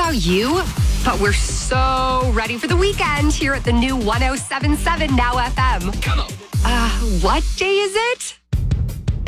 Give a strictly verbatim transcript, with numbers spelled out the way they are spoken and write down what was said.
about you, but we're so ready for the weekend here at the new one oh seven point seven Now F M. Come on. Uh, what day is it?